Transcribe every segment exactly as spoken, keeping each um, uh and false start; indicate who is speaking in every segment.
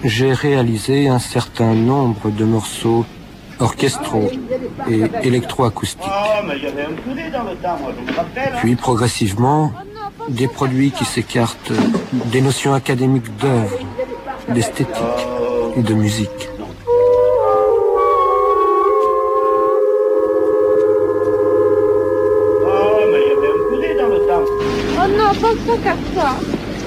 Speaker 1: j'ai réalisé un certain nombre de morceaux orchestraux et électroacoustiques. Puis progressivement, des produits qui s'écartent des notions académiques d'œuvre, d'esthétique et de musique.
Speaker 2: Oh non, pas trop comme ça.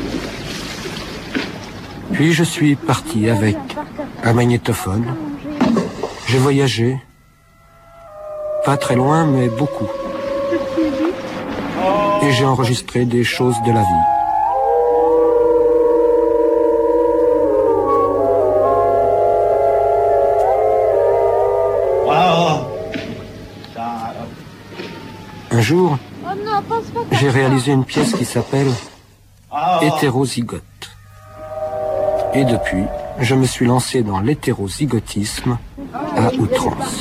Speaker 1: Puis je suis parti avec un magnétophone. J'ai voyagé, pas très loin, mais beaucoup. Et j'ai enregistré des choses de la vie. Un jour, j'ai réalisé une pièce qui s'appelle Hétérozygote. Et depuis, je me suis lancé dans l'hétérozygotisme à outrance.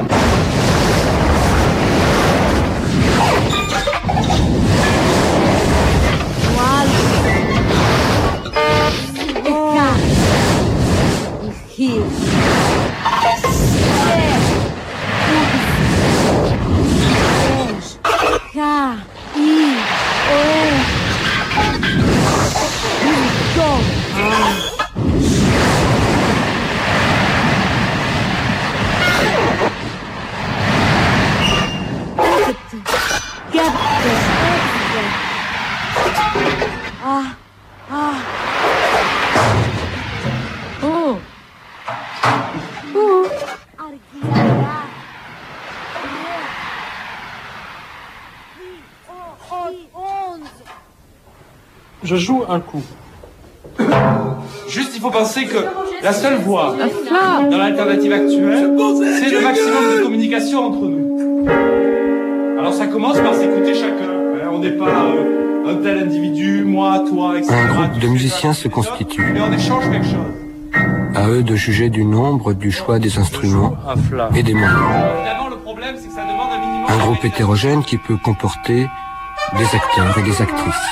Speaker 3: Je joue un coup. Juste, il faut penser que la seule voie dans l'alternative actuelle, c'est le maximum de communication entre nous. Alors ça commence par s'écouter chacun. On n'est pas euh, un tel individu, moi, toi, et cetera.
Speaker 1: Un groupe de musiciens se constitue.
Speaker 3: Mais on échange quelque chose.
Speaker 1: À eux de juger du nombre, du choix des instruments et des moyens.
Speaker 3: Évidemment, le problème, c'est que ça demande un minimum.
Speaker 1: Un groupe hétérogène qui peut comporter des acteurs et des actrices.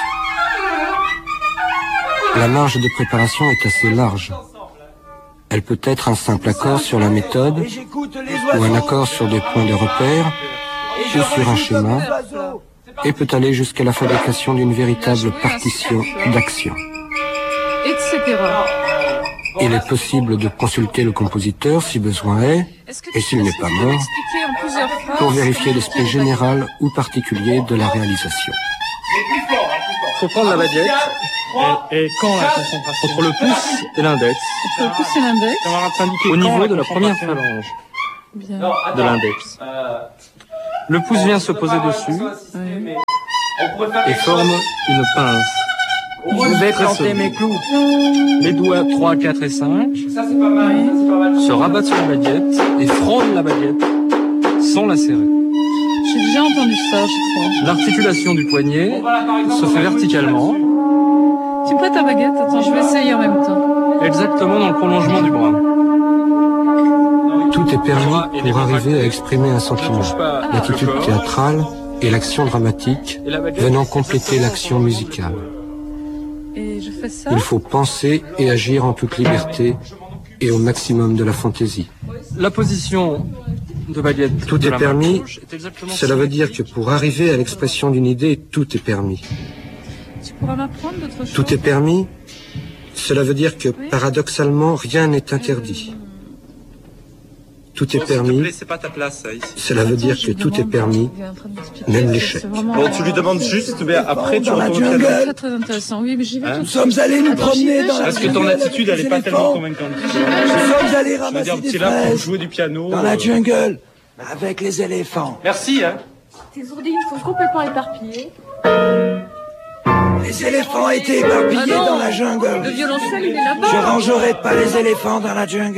Speaker 1: La marge de préparation est assez large. Elle peut être un simple accord sur la méthode, ou un accord sur des points de repère, ou sur un schéma, et peut aller jusqu'à la fabrication d'une véritable partition d'action.
Speaker 4: et cetera.
Speaker 1: Il est possible de consulter le compositeur si besoin est, et s'il n'est pas mort, pour vérifier l'aspect général ou particulier de la réalisation.
Speaker 5: Il faut prendre la baguette et, et quand la concentration entre le pouce et l'index.
Speaker 4: Entre le pouce et l'index.
Speaker 5: Au niveau de la première phalange
Speaker 4: Bien.
Speaker 5: de l'index. Le pouce vient se poser dessus
Speaker 4: Oui.
Speaker 5: et forme une pince.
Speaker 6: Je vais planter mes clous.
Speaker 5: Les doigts trois, quatre et cinq
Speaker 3: Ça, c'est pas mal.
Speaker 4: Oui.
Speaker 3: C'est pas mal.
Speaker 5: se rabattent sur la baguette et frôlent la baguette sans la serrer.
Speaker 4: J'ai déjà entendu ça, je crois.
Speaker 5: L'articulation du poignet se fait verticalement,
Speaker 4: Tu me prêtes ta baguette? Attends, je vais essayer en même temps.
Speaker 5: exactement dans le prolongement du bras.
Speaker 1: Tout est permis pour arriver à exprimer un sentiment. L'attitude théâtrale et l'action dramatique venant compléter l'action musicale.
Speaker 4: Et je fais ça.
Speaker 1: Il faut penser et agir en toute liberté et au maximum de la fantaisie.
Speaker 5: La position de baguette.
Speaker 1: Tout
Speaker 5: de
Speaker 1: est
Speaker 5: la main
Speaker 1: permis,
Speaker 5: gauche est exactement
Speaker 1: cela veut dire que pour arriver à l'expression d'une idée, tout est permis.
Speaker 4: Tu pourras m'apprendre d'autres choses?
Speaker 1: Tout est permis, cela veut dire que paradoxalement, rien n'est interdit. Tout est permis,
Speaker 5: c'est pas ta place, ça, ici.
Speaker 1: cela veut dire que tout est permis, même l'échec.
Speaker 5: Bon, tu lui demandes juste, mais après tu
Speaker 6: Dans la
Speaker 5: retournes au
Speaker 6: jungle.
Speaker 5: piano.
Speaker 4: Très très intéressant. Oui, mais j'y vais
Speaker 5: Hein
Speaker 4: tout de
Speaker 6: Nous
Speaker 4: suite.
Speaker 6: sommes allés nous
Speaker 4: Attends, j'y
Speaker 6: promener
Speaker 4: vais,
Speaker 6: dans
Speaker 4: je-
Speaker 6: la
Speaker 5: Parce que ton
Speaker 6: jungle
Speaker 5: attitude, elle est pas
Speaker 6: avec les
Speaker 5: tellement
Speaker 6: éléphants.
Speaker 5: convaincante.
Speaker 6: Nous sommes allés
Speaker 5: Je veux
Speaker 6: ramasser
Speaker 5: dire,
Speaker 6: des
Speaker 5: tu es là pour
Speaker 6: fraises
Speaker 5: jouer du piano.
Speaker 6: dans la
Speaker 5: euh,
Speaker 6: jungle avec les éléphants.
Speaker 5: Merci, hein.
Speaker 2: Tes ourdilles sont complètement éparpillées.
Speaker 6: Les éléphants étaient éparpillés
Speaker 4: Ah non.
Speaker 6: dans la jungle.
Speaker 4: Le violoncelle, il est là-bas.
Speaker 6: Je rangerai pas les éléphants dans la jungle.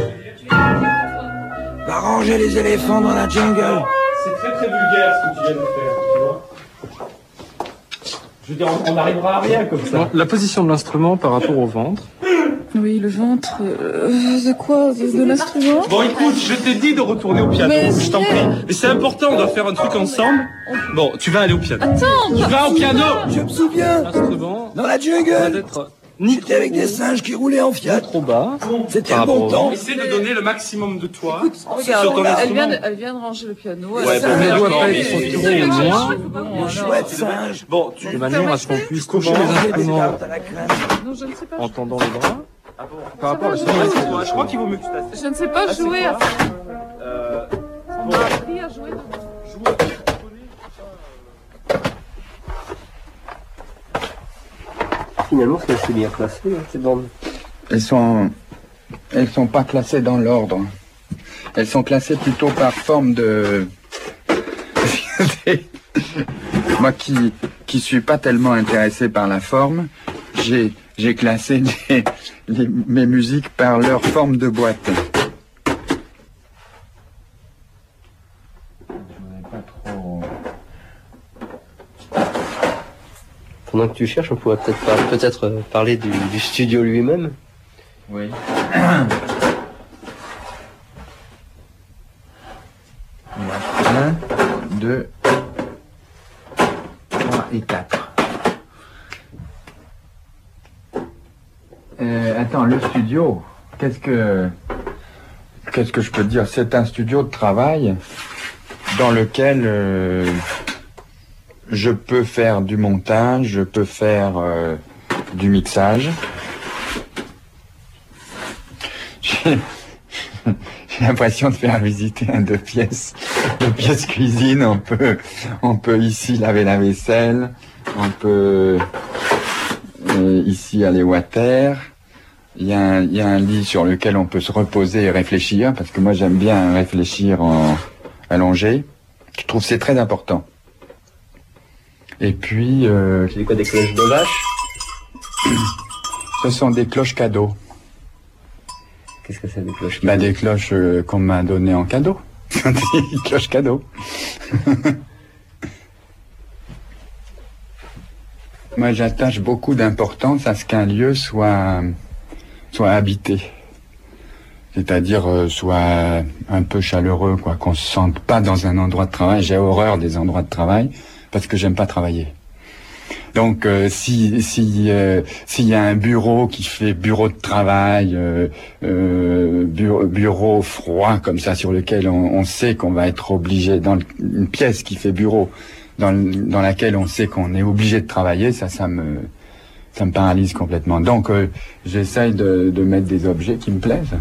Speaker 6: Va ranger les éléphants dans la jungle.
Speaker 3: C'est très très vulgaire ce que tu viens de faire, tu vois. Je veux dire, on on n'arrivera à rien comme ça.
Speaker 5: Bon, la position de l'instrument par rapport au ventre.
Speaker 4: Oui, le ventre. euh, de quoi? De, de l'instrument?
Speaker 5: Bon, écoute, je t'ai dit de retourner au piano.
Speaker 4: Mais
Speaker 5: je t'en
Speaker 4: viens.
Speaker 5: prie. Mais c'est important, on doit faire un truc ensemble. Bon, tu vas aller au piano.
Speaker 4: Attends,
Speaker 5: Tu vas au piano.
Speaker 6: Je me souviens,
Speaker 5: L'instrument
Speaker 6: dans la
Speaker 5: doit
Speaker 6: jungle,
Speaker 5: être
Speaker 3: ni
Speaker 6: C'était avec des singes qui roulaient en Fiat.
Speaker 5: trop bas.
Speaker 6: C'était un bon temps.
Speaker 3: Essaie de donner le maximum de toi
Speaker 4: Regarde,
Speaker 3: sur ton
Speaker 4: elle
Speaker 3: instrument.
Speaker 4: vient, de, elle vient de ranger le piano.
Speaker 3: Ouais,
Speaker 4: elle
Speaker 3: bon,
Speaker 5: mais
Speaker 3: d'accord,
Speaker 5: doit pas
Speaker 3: mais-
Speaker 5: être trop
Speaker 3: mais-
Speaker 5: loin.
Speaker 6: Les chouettes singes.
Speaker 3: Bon, tu...
Speaker 5: De manière à ce qu'on puisse toucher
Speaker 6: Manger
Speaker 5: les
Speaker 6: des
Speaker 5: instruments
Speaker 6: tartes à la crème.
Speaker 4: Non, je ne sais pas.
Speaker 5: en tendant les bras.
Speaker 3: Ah bon.
Speaker 5: Par rapport à la
Speaker 3: Ouais,
Speaker 5: situation.
Speaker 3: je crois qu'il vaut mieux que tu t'assises.
Speaker 4: Je ne sais pas
Speaker 3: Ah, c'est
Speaker 4: jouer à
Speaker 3: quoi
Speaker 4: ça.
Speaker 3: Euh,
Speaker 4: On
Speaker 3: bon,
Speaker 4: m'a appris à jouer.
Speaker 3: joue à tu connais, tout ça, euh.
Speaker 7: Finalement, c'est assez bien classé, hein, ces bandes.
Speaker 8: Elles sont, elles sont pas classées dans l'ordre. Elles sont classées plutôt par forme de. Moi qui qui suis pas tellement intéressé par la forme, j'ai j'ai classé les, les- mes musiques par leur forme de boîte. Je voudrais pas trop.
Speaker 7: Pendant que tu cherches, on pourrait peut-être par- peut-être euh, parler du, du studio lui-même.
Speaker 8: Oui. Un, deux, trois et quatre. Euh, attends, le studio, qu'est-ce que qu'est-ce que je peux te dire? C'est un studio de travail dans lequel euh, je peux faire du montage, je peux faire euh, du mixage. J'ai j'ai l'impression de faire visiter un deux pièces, deux pièces cuisine. On peut, on peut ici laver la vaisselle, on peut euh, ici aller water. Il y a un, il y a un lit sur lequel on peut se reposer et réfléchir, parce que moi j'aime bien réfléchir en allongé. Je trouve que c'est très important. Et puis, euh,
Speaker 7: C'est quoi, des cloches de vache?
Speaker 8: ce sont des cloches cadeaux.
Speaker 7: Qu'est-ce que c'est, des cloches?
Speaker 8: Bah, des cloches euh, qu'on m'a données en cadeau. Des cloches cadeaux. Moi, j'attache beaucoup d'importance à ce qu'un lieu soit, soit habité. C'est-à-dire euh, soit un peu chaleureux, quoi, qu'on se sente pas dans un endroit de travail. J'ai horreur des endroits de travail parce que j'aime pas travailler. Donc, euh, si si euh, s'il y a un bureau qui fait bureau de travail, euh, euh, bureau, bureau froid comme ça sur lequel on, on sait qu'on va être obligé, dans le- une pièce qui fait bureau, dans, le- dans laquelle on sait qu'on est obligé de travailler, ça, ça me ça me paralyse complètement. Donc, euh, j'essaye de, de mettre des objets qui me plaisent.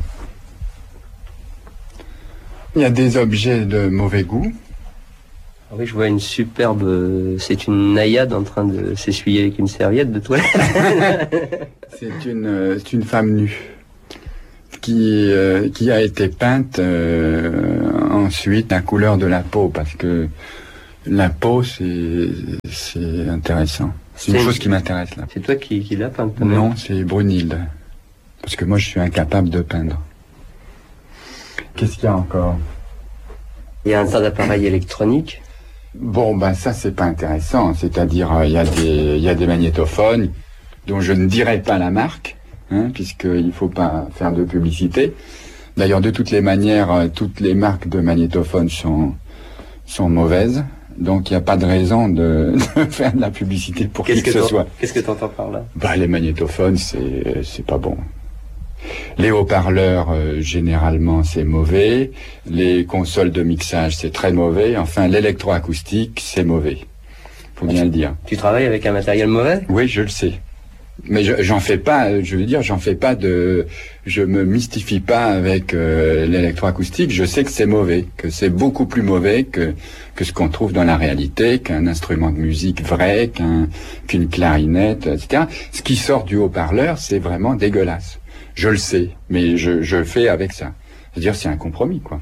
Speaker 8: Il y a des objets de mauvais goût.
Speaker 7: Ah oui, je vois une superbe... euh, C'est une naïade en train de s'essuyer avec une serviette de toilette.
Speaker 8: C'est une, euh, c'est une femme nue qui, euh, qui a été peinte euh, ensuite la couleur de la peau, parce que la peau, c'est, c'est intéressant. C'est une
Speaker 7: C'est-
Speaker 8: chose qui m'intéresse là.
Speaker 7: C'est toi qui, qui l'as peinte, quand même.
Speaker 8: Non, c'est Brunhilde. Parce que moi, je suis incapable de peindre. Qu'est-ce qu'il y a encore?
Speaker 7: Il y a un tas d'appareils électroniques.
Speaker 8: Bon, ben ça, c'est pas intéressant. C'est-à-dire, euh, il y a des, il y a des magnétophones dont je ne dirai pas la marque, hein, puisqu'il faut pas faire de publicité. D'ailleurs, de toutes les manières, euh, toutes les marques de magnétophones sont, sont mauvaises. Donc, il n'y a pas de raison de, de faire de la publicité pour qui
Speaker 7: Qu'est-ce
Speaker 8: que,
Speaker 7: que
Speaker 8: ce
Speaker 7: t'en-
Speaker 8: soit.
Speaker 7: Qu'est-ce que t'entends par là?
Speaker 8: Bah, les magnétophones, c'est, c'est pas bon. Les haut-parleurs, euh, généralement, c'est mauvais. Les consoles de mixage, c'est très mauvais. Enfin, l'électroacoustique, c'est mauvais. Faut bien le dire.
Speaker 7: Tu travailles avec un matériel mauvais?
Speaker 8: Oui, je le sais. Mais je- j'en fais pas, je veux dire, j'en fais pas de... Je me mystifie pas avec euh, l'électroacoustique. Je sais que c'est mauvais, que c'est beaucoup plus mauvais que, que ce qu'on trouve dans la réalité, qu'un instrument de musique vrai, qu'un, qu'une clarinette, et cetera. Ce qui sort du haut-parleur, c'est vraiment dégueulasse. Je le sais, mais je, je fais avec ça. C'est-à-dire, c'est un compromis, quoi.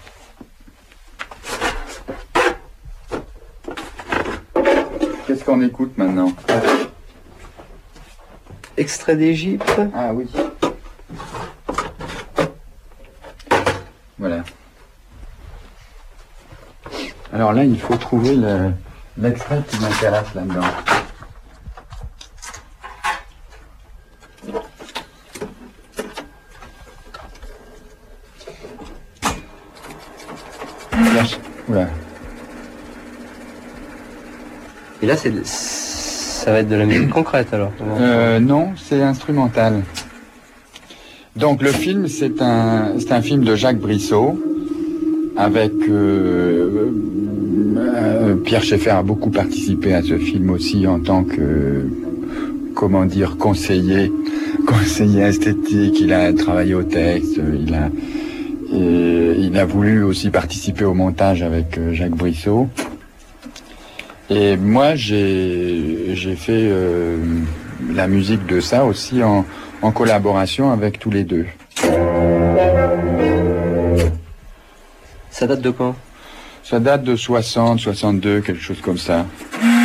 Speaker 8: Qu'est-ce qu'on écoute maintenant?
Speaker 7: Extrait d'Égypte.
Speaker 8: Ah oui. Voilà. Alors là, il faut trouver le- l'extrait qui m'intéresse là-dedans. Là, je- Oula.
Speaker 7: Et là, c'est, ça Ça va être de la musique concrète alors.
Speaker 8: Euh, non, c'est instrumental. Donc le film, c'est un, c'est un film de Jacques Brissot, avec euh, euh, Pierre Schaeffer a beaucoup participé à ce film aussi en tant que, comment dire, conseiller, conseiller esthétique. Il a travaillé au texte, il a, et il a voulu aussi participer au montage avec Jacques Brissot. Et moi, j'ai, j'ai fait euh, la musique de ça aussi en, en collaboration avec tous les deux.
Speaker 7: Ça date de quand?
Speaker 8: Ça date de soixante, soixante-deux, quelque chose comme ça.